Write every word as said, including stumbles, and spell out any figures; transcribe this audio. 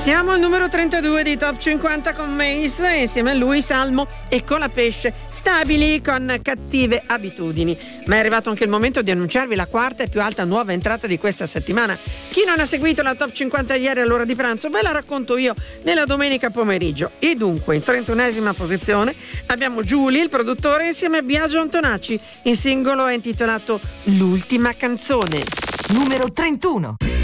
Siamo al numero trentadue di Top cinquanta con Mace, insieme a lui Salmo e Colapesce, stabili con Cattive abitudini. Ma è arrivato anche il momento di annunciarvi la quarta e più alta nuova entrata di questa settimana. Chi non ha seguito la Top cinquanta ieri all'ora di pranzo, ve la racconto io nella domenica pomeriggio. E dunque, in trentunesima posizione abbiamo Giuli, il produttore, insieme a Biagio Antonacci. Il singolo è intitolato L'ultima canzone. Numero trentuno.